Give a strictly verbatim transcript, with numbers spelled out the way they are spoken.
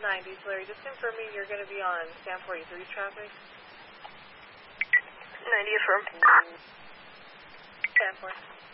nineties, Larry. Just confirming you're going to be on Sam forty-three traffic. ninety affirm. Sam forty.